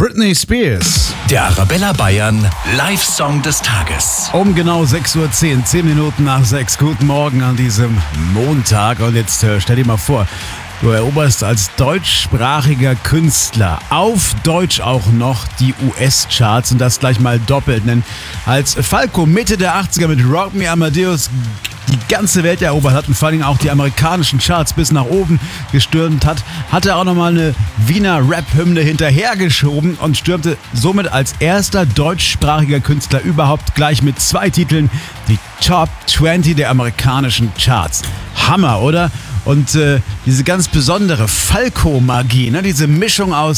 Britney Spears. Der Arabella Bayern Live-Song des Tages. Um genau 6:10 Uhr, 10 Minuten nach 6. Guten Morgen an diesem Montag. Und jetzt stell dir mal vor, du eroberst als deutschsprachiger Künstler auf Deutsch auch noch die US-Charts und das gleich mal doppelt. Denn als Falco Mitte der 80er mit Rock Me Amadeus die ganze Welt erobert hat und vor allem auch die amerikanischen Charts bis nach oben gestürmt hat, hat er auch nochmal eine Wiener Rap-Hymne hinterhergeschoben und stürmte somit als erster deutschsprachiger Künstler überhaupt gleich mit 2 Titeln die Top 20 der amerikanischen Charts. Hammer, oder? Und diese ganz besondere Falco-Magie, ne? Diese Mischung aus